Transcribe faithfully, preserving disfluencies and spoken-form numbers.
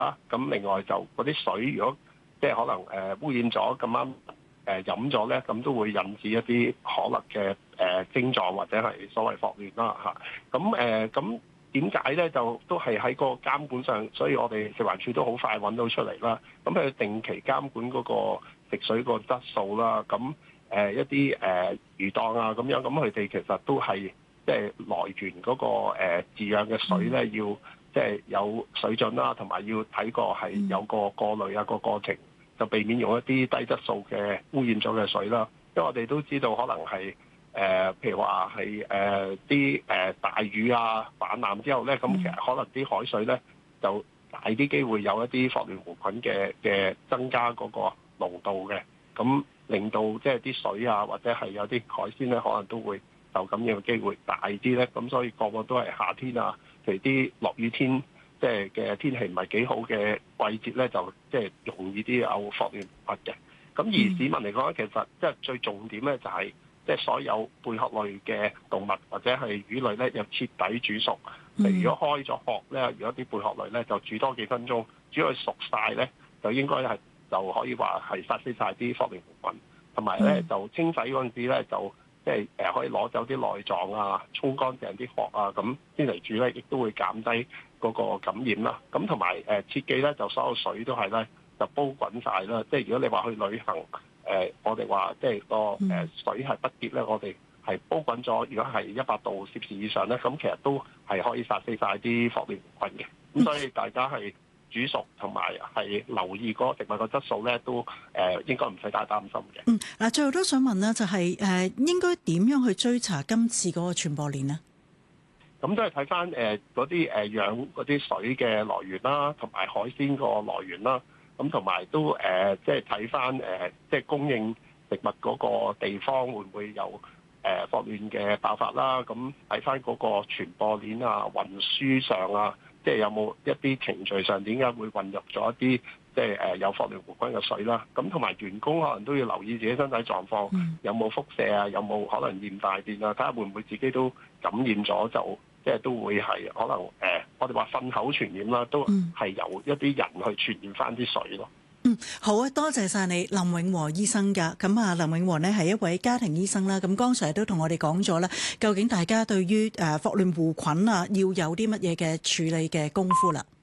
啊。咁另外就嗰啲水如果即係可能誒、呃、污染咗咁啱誒飲咗咧，咁都會引致一啲可能嘅誒、呃、症狀或者係所謂霍亂啦嚇。咁誒咁點解咧？就都係喺個監管上，所以我哋食環署都好快揾到出嚟啦。咁佢定期監管嗰個食水個質素啦。咁誒、呃、一啲誒、呃、魚檔啊咁樣，咁佢哋其實都係即係來源嗰、那個誒飼養嘅水咧，要即係有水準啦，同埋要睇過係有個過濾啊個過程。就避免用一啲低質素嘅污染咗嘅水啦，因為我哋都知道可能係誒、呃，譬如話係誒啲誒大魚啊泛濫之後咧，咁其實可能啲海水咧就大啲機會有一啲霍亂弧菌嘅嘅增加嗰個濃度嘅，咁令到即係啲水啊或者係有啲海鮮咧，可能都會受感染嘅機會大啲咧，咁所以個個都係夏天啊，譬如啲落雨天。即係嘅天氣唔係幾好嘅季節咧，就即係容易啲有霍亂物嘅。咁而市民嚟講咧，其實即係最重點咧，就係即係所有貝殼類嘅動物或者係魚類咧，要徹底煮熟。譬如如果開咗殼咧，如果啲貝殼類咧，就煮多幾分鐘，煮佢熟晒咧，就應該係就可以話係殺死晒啲霍亂弧菌。同埋咧，就清洗嗰陣時咧，就即係誒可以攞走啲內臟啊，沖乾淨啲殼啊，咁先嚟煮咧，亦都會減低嗰個感染啦。咁同埋誒切記咧，就所有水都係咧就煲滾晒啦。即係如果你話去旅行，誒、呃、我哋話即係個誒水係不潔咧，我哋係煲滾咗。如果係一百度攝氏以上咧，咁其實都係可以殺死晒啲霍亂弧菌嘅。咁所以大家係煮熟同埋係留意嗰個食物個質素咧，都誒應該唔使太擔心嘅。 嗯，嗱，最後都想問咧，就係、是、誒應該點樣去追查今次嗰個傳播鏈呢？ 咁都係睇翻誒嗰啲誒養嗰啲水嘅來源啦，同埋海鮮個來源啦。咁同埋都誒即係睇翻誒即係供應食物嗰個地方會唔會有誒霍亂嘅爆發啦？咁睇翻嗰個傳播鏈啊、運輸上啊。即係有冇一啲程序上點解會混入咗一啲即係誒有霍亂弧菌嘅水啦？咁同埋員工可能都要留意自己身體狀況，有冇輻射啊？有冇可能驗大便啊？睇下會唔會自己都感染咗，就即係都會係可能誒、呃，我哋話糞口傳染啦，都係由一啲人去傳染翻啲水咯。 嗯，好啊，多謝晒你，林永和醫生㗎。咁啊，林永和呢係一位家庭醫生啦。咁剛才都同我哋講咗啦，究竟大家對於誒霍亂弧菌啊，要有啲乜嘢嘅處理嘅功夫啦。